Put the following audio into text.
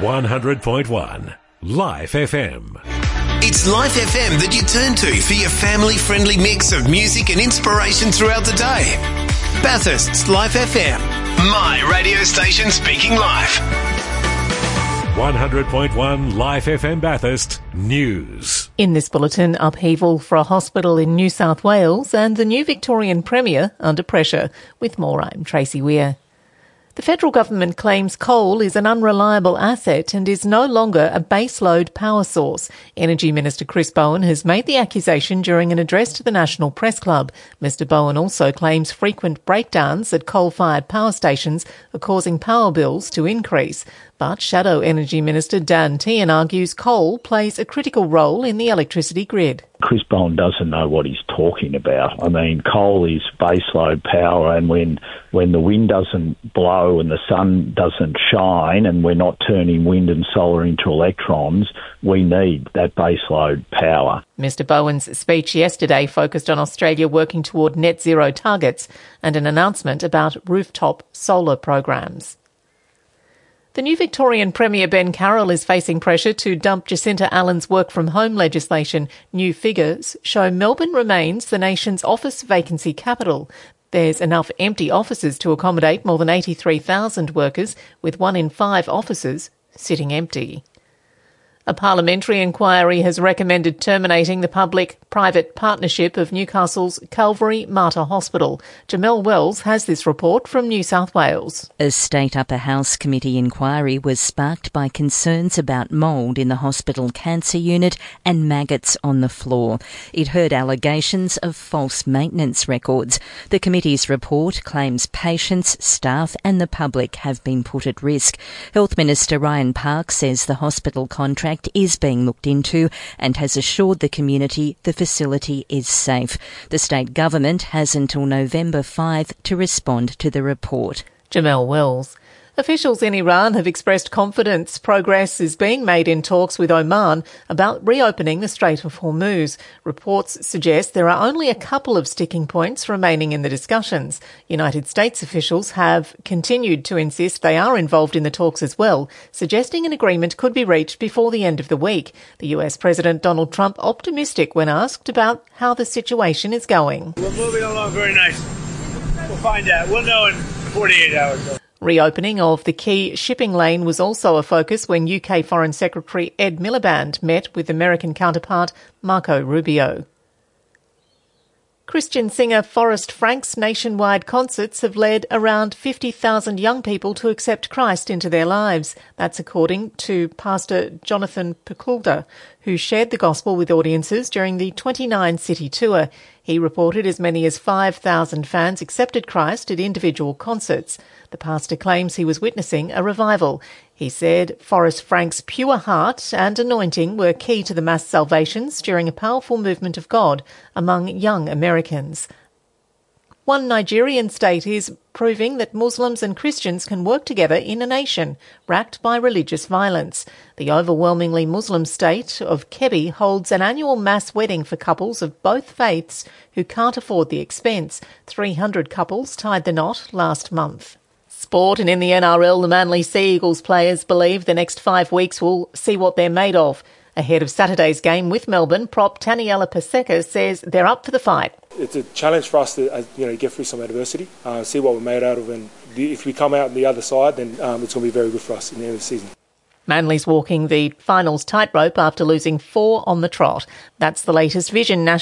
100.1 Life FM. It's Life FM that you turn to for your family-friendly mix of music and inspiration throughout the day. Bathurst's Life FM. My radio station speaking life. 100.1 Life FM Bathurst News. In this bulletin, upheaval for a hospital in New South Wales and the new Victorian Premier under pressure. With more, I'm Tracy Weir. The federal government claims coal is an unreliable asset and is no longer a baseload power source. Energy Minister Chris Bowen has made the accusation during an address to the National Press Club. Mr Bowen also claims frequent breakdowns at coal-fired power stations are causing power bills to increase. But Shadow Energy Minister Dan Tehan argues coal plays a critical role in the electricity grid. Chris Bowen doesn't know what he's talking about. I mean, coal is baseload power, and when the wind doesn't blow and the sun doesn't shine and we're not turning wind and solar into electrons, we need that baseload power. Mr Bowen's speech yesterday focused on Australia working toward net zero targets and an announcement about rooftop solar programs. The new Victorian Premier Ben Carroll is facing pressure to dump Jacinta Allen's work-from-home legislation. New figures show Melbourne remains the nation's office vacancy capital. There's enough empty offices to accommodate more than 83,000 workers, with 1 in 5 offices sitting empty. A parliamentary inquiry has recommended terminating the public-private partnership of Newcastle's Calvary Mater Hospital. Jamelle Wells has this report from New South Wales. A state upper house committee inquiry was sparked by concerns about mould in the hospital cancer unit and maggots on the floor. It heard allegations of false maintenance records. The committee's report claims patients, staff and the public have been put at risk. Health Minister Ryan Park says the hospital contract is being looked into and has assured the community the facility is safe. The state government has until November 5 to respond to the report. Jamelle Wells. Officials in Iran have expressed confidence progress is being made in talks with Oman about reopening the Strait of Hormuz. Reports suggest there are only a couple of sticking points remaining in the discussions. United States officials have continued to insist they are involved in the talks as well, suggesting an agreement could be reached before the end of the week. The US President Donald Trump optimistic when asked about how the situation is going. We're moving along very nice. We'll find out. We'll know in 48 hours. Reopening of the key shipping lane was also a focus when UK Foreign Secretary Ed Miliband met with American counterpart Marco Rubio. Christian singer Forrest Frank's nationwide concerts have led around 50,000 young people to accept Christ into their lives. That's according to Pastor Jonathan Pekulda, who shared the gospel with audiences during the 29-city tour. He reported as many as 5,000 fans accepted Christ at individual concerts. The pastor claims he was witnessing a revival. He said Forrest Frank's pure heart and anointing were key to the mass salvations during a powerful movement of God among young Americans. One Nigerian state is proving that Muslims and Christians can work together in a nation racked by religious violence. The overwhelmingly Muslim state of Kebbi holds an annual mass wedding for couples of both faiths who can't afford the expense. 300 couples tied the knot last month. Sport, and in the NRL, the Manly Sea Eagles players believe the next 5 weeks will see what they're made of. Ahead of Saturday's game with Melbourne, prop Taniela Paseka says they're up for the fight. It's a challenge for us to get through some adversity, see what we're made out of, and if we come out on the other side, then it's going to be very good for us in the end of the season. Manly's walking the finals tightrope after losing 4 on the trot. That's the latest Vision National